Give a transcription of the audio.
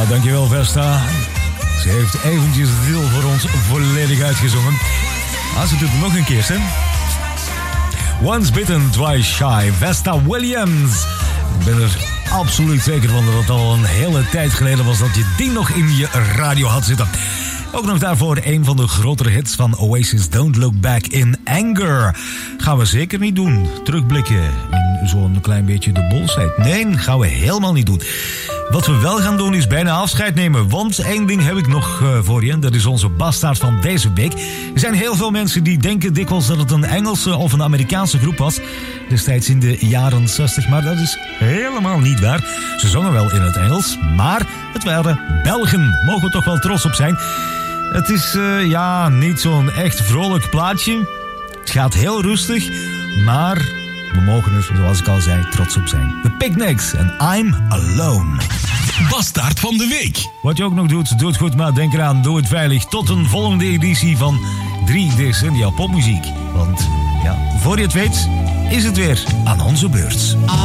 dankjewel Vesta. Ze heeft eventjes het deel voor ons volledig uitgezongen. Ze doet het nog een keer, hè? Once Bitten, Twice Shy, Vesta Williams. Ik ben er absoluut zeker van dat het al een hele tijd geleden was dat je die nog in je radio had zitten. Ook nog daarvoor een van de grotere hits van Oasis, Don't Look Back in Anger. Gaan we zeker niet doen. Terugblikken in zo'n klein beetje de bolsheid. Nee, gaan we helemaal niet doen. Wat we wel gaan doen is bijna afscheid nemen. Want één ding heb ik nog voor je. Dat is onze bastaard van deze week. Er zijn heel veel mensen die denken dikwijls dat het een Engelse of een Amerikaanse groep was. Destijds in de jaren 60. Maar dat is helemaal niet waar. Ze zongen wel in het Engels. Maar het waren Belgen. Mogen we toch wel trots op zijn. Het is niet zo'n echt vrolijk plaatje. Het gaat heel rustig. Maar we mogen er, zoals ik al zei, trots op zijn. The Picnics en I'm Alone. Bastaard van de week. Wat je ook nog doet, doe het goed, maar denk eraan, doe het veilig. Tot een volgende editie van 3 decennia popmuziek. Want voor je het weet, is het weer aan onze beurt.